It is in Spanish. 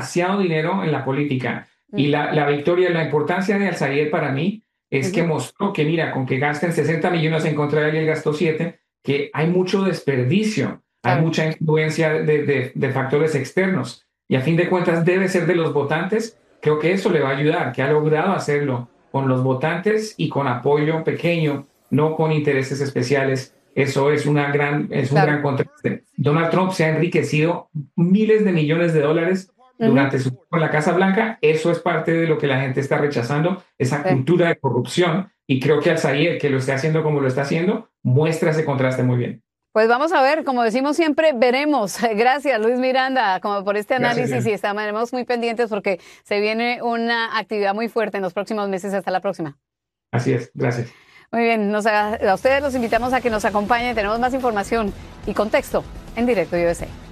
demasiado dinero en la política. Y la victoria, la importancia de Al-Sayed para mí es que mostró que, mira, con que gasten 60 millones en contra de él y él gastó 7, que hay mucho desperdicio, hay Claro. mucha influencia de factores externos. Y a fin de cuentas debe ser de los votantes. Creo que eso le va a ayudar, que ha logrado hacerlo con los votantes y con apoyo pequeño, no con intereses especiales. Eso es un Claro. gran contraste. Donald Trump se ha enriquecido miles de millones de dólares Ujú. durante su tiempo en la Casa Blanca. Eso es parte de lo que la gente está rechazando, esa Sí. cultura de corrupción. Y creo que Al-Sayed, que lo esté haciendo como lo está haciendo, muestra ese contraste muy bien. Pues vamos a ver, como decimos siempre, veremos. Gracias, Luis Miranda, como por este Gracias, análisis y Diana. estaremos muy pendientes porque se viene una actividad muy fuerte en los próximos meses. Hasta la próxima. Así es, gracias. Muy bien, a ustedes los invitamos a que nos acompañen. Tenemos más información y contexto en Directo USA.